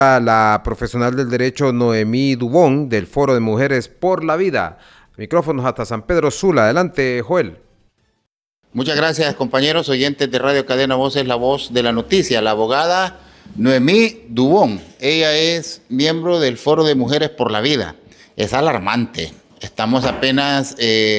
La profesional del derecho Noemí Dubón del Foro de Mujeres por la Vida. Micrófonos hasta San Pedro Sula. Adelante, Joel. Muchas gracias, compañeros oyentes de Radio Cadena Voces, la voz de la noticia. La abogada Noemí Dubón, ella es miembro del Foro de Mujeres por la Vida. Es alarmante. Estamos apenas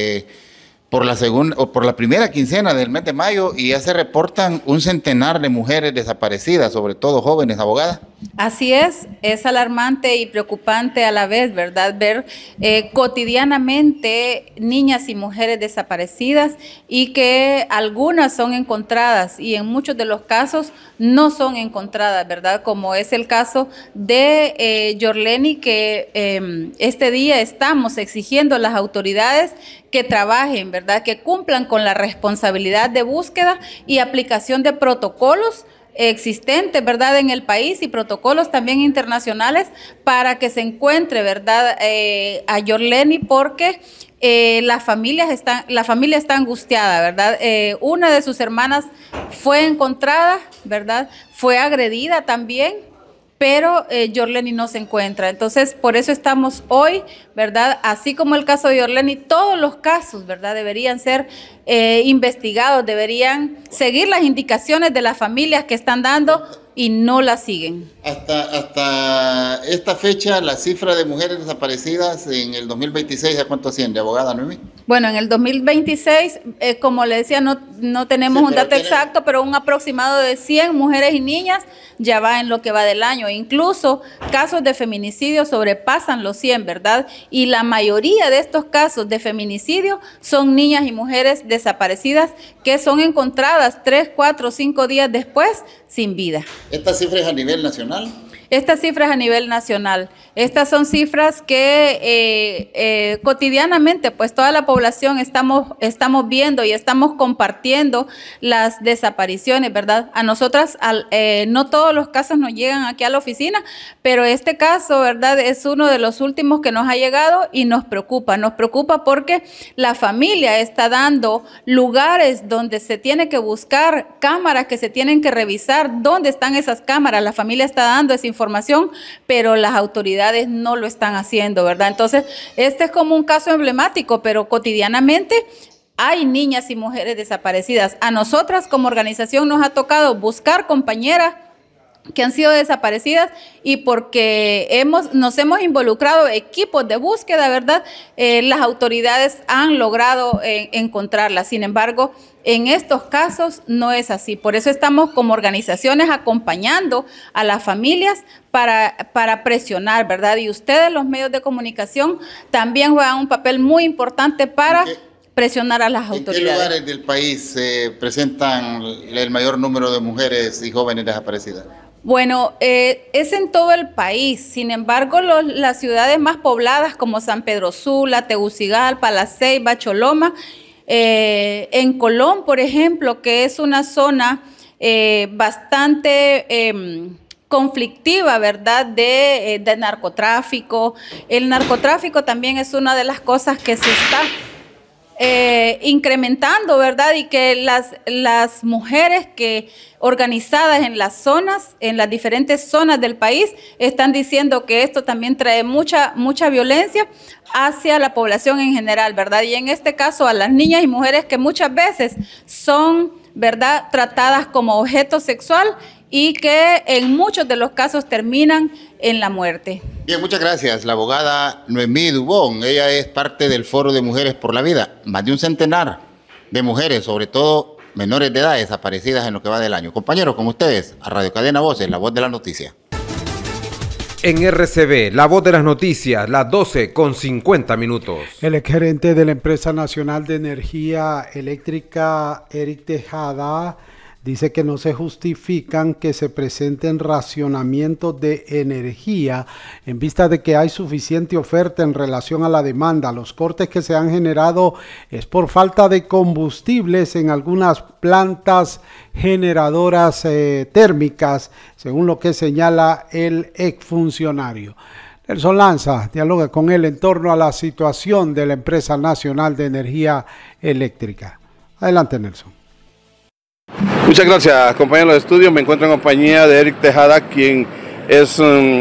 por la primera quincena del mes de mayo y ya se reportan un centenar de mujeres desaparecidas, sobre todo jóvenes, abogada. Así es alarmante y preocupante a la vez, ¿verdad? Ver cotidianamente niñas y mujeres desaparecidas y que algunas son encontradas y en muchos de los casos no son encontradas, ¿verdad? Como es el caso de Yorleni, que este día estamos exigiendo a las autoridades que trabajen, ¿verdad? Que cumplan con la responsabilidad de búsqueda y aplicación de protocolos existentes, ¿verdad?, en el país y protocolos también internacionales para que se encuentre, ¿verdad?, a Yorleni, porque la familia está angustiada, ¿verdad? Una de sus hermanas fue encontrada, ¿verdad? Fue agredida también, pero Yorleni no se encuentra. Entonces, por eso estamos hoy, ¿verdad? Así como el caso de Yorleni, todos los casos, ¿verdad?, deberían ser investigados, deberían seguir las indicaciones de las familias que están dando y no las siguen. Hasta esta fecha, la cifra de mujeres desaparecidas en el 2026, ¿a cuánto asciende, abogada Noemí? Bueno, en el 2026, como le decía, no tenemos un dato exacto, pero un aproximado de 100 mujeres y niñas ya va en lo que va del año. Incluso casos de feminicidio sobrepasan los 100, ¿verdad? Y la mayoría de estos casos de feminicidio son niñas y mujeres desaparecidas que son encontradas 3, 4, 5 días después sin vida. ¿Estas cifras a nivel nacional? Estas cifras a nivel nacional. Estas son cifras que cotidianamente, pues toda la población estamos viendo y estamos compartiendo las desapariciones, ¿verdad? A nosotras, no todos los casos nos llegan aquí a la oficina, pero este caso, ¿verdad?, es uno de los últimos que nos ha llegado y nos preocupa. Nos preocupa porque la familia está dando lugares donde se tiene que buscar cámaras que se tienen que revisar, dónde están esas cámaras. La familia está dando esa información, pero las autoridades no lo están haciendo, ¿verdad? Entonces, este es como un caso emblemático, pero cotidianamente hay niñas y mujeres desaparecidas. A nosotras como organización nos ha tocado buscar compañeras que han sido desaparecidas y porque nos hemos involucrado equipos de búsqueda, ¿verdad? Las autoridades han logrado encontrarlas. Sin embargo, en estos casos no es así. Por eso estamos como organizaciones acompañando a las familias para presionar, ¿verdad? Y ustedes, los medios de comunicación, también juegan un papel muy importante para presionar a las autoridades. ¿En qué lugares del país se presentan el mayor número de mujeres y jóvenes desaparecidas? Bueno, es en todo el país. Sin embargo, las ciudades más pobladas como San Pedro Sula, Tegucigalpa, La Ceiba, Choloma, en Colón, por ejemplo, que es una zona bastante conflictiva, ¿verdad?, de narcotráfico. El narcotráfico también es una de las cosas que se está incrementando, ¿verdad? Y que las mujeres que organizadas en las zonas, en las diferentes zonas del país, están diciendo que esto también trae mucha violencia hacia la población en general, ¿verdad? Y en este caso a las niñas y mujeres que muchas veces son, ¿verdad?, tratadas como objeto sexual y que en muchos de los casos terminan en la muerte. Bien, muchas gracias. La abogada Noemí Dubón, ella es parte del Foro de Mujeres por la Vida. Más de un centenar de mujeres, sobre todo menores de edad, desaparecidas en lo que va del año. Compañeros, con ustedes, a Radio Cadena Voces, la voz de la noticia. En RCB, la voz de las noticias, las 12:50. El exgerente de la Empresa Nacional de Energía Eléctrica, Eric Tejada, dice que no se justifican que se presenten racionamientos de energía en vista de que hay suficiente oferta en relación a la demanda. Los cortes que se han generado es por falta de combustibles en algunas plantas generadoras térmicas, según lo que señala el exfuncionario. Nelson Lanza dialoga con él en torno a la situación de la Empresa Nacional de Energía Eléctrica. Adelante, Nelson. Muchas gracias, compañeros de estudio. Me encuentro en compañía de Eric Tejada, quien es